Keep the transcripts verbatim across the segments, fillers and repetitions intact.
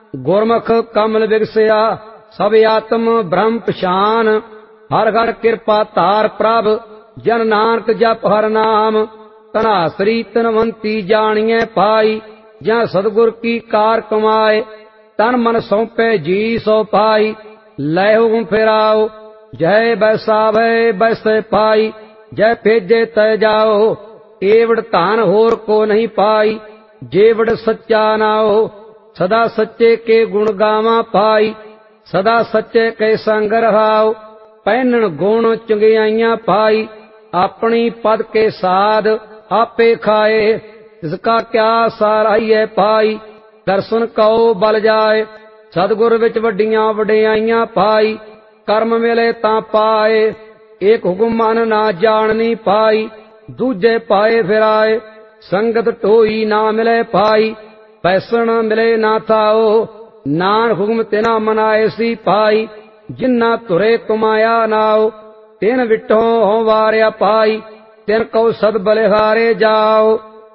गुरमुख कमल विगसिया सब आत्म ब्रह्म पछान। हर हर कृपा धार प्रभ जन नानक जप हर नाम। धनासरी धनवंती जानिए पाई जहाँ सतगुर की कार कमाए। तन मन सौंपे जी सो पाई लहु फिराओ। जय बैसावे बैसे पाई जय भेजे तय जाओ। एवड़ धान होर को नहीं पाई जेवड़ सच्चा नाओ। सदा सच्चे के गुण गावा पाई सदा सच्चे के संग रहाओ। पहनन गुण चंगियाइयां पाई अपनी पद के साध आपे खाए। इसका क्या साराइए पाई दर्शन कहो बल जाए। सतगुर विच वड्डियां वडियाइयां पाई कर्म मिले तां पाए। एक हुक्म मन ना जाननी पाई दूजे पाए फिराए। संगत टोई ना मिले पाई पैसन मिले ना थाओ। नान हुक्म तिना मनाए सी पाई जिन्ना तुरे कमाया नाओ। तिन विठों हो वारिया पाई तिन कौ सद बलिहारे जाओ।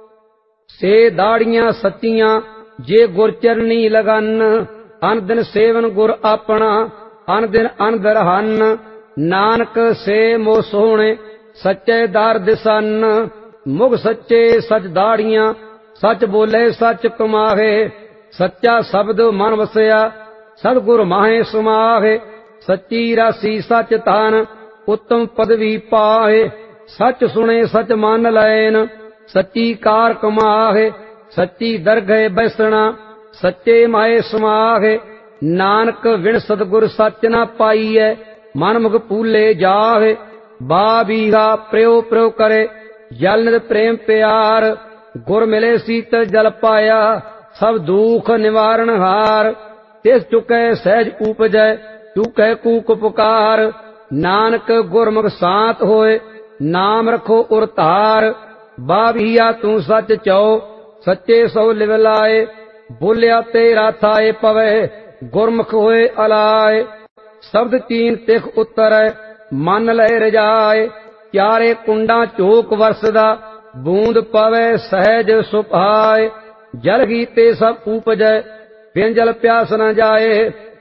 से दाड़ियां सच्चियां जे गुर चरनी लगन। अन दिन सेवन गुर अपना अन दिन अनदर हन। नानक से मोह सोहणे सच्चे दर दिसन। मुग सच्चे सच दाड़ियां सच बोले सच कमाहे। सच्चा शब्द मन वसया सतगुर माहे समाहे। सच्ची राशि सच तान उत्तम पदवी पाहे। सच सुने सच मान लैन सच्ची कार कमाहे। सच्ची दरगह बैसना सच्चे माए समाहे। नानक विण सतगुर सच न पाईए मन मुख पूले जाहे। बा बीघा प्रयो प्रयो करे जल नित प्रेम प्यार। गुर मिले शीतल जल पाया सब दुख निवारण हार। तिस चुके सहज उपजै चुके कूक पुकार। नानक गुरमुख शांत होए नाम रखो उर धार। बाभिया तू सच चौ सच्चे सौ लिव लाए। बोलिया तेरा थाए पवे गुरमुख होए अलाए। शब्द चीन तिख उतरै मन लय रजाए। चारे कुंडा चोक वरसदा बूंद पवे सहज सुभाए। जल गीते सब उपजै बिन जल प्यास न जाए।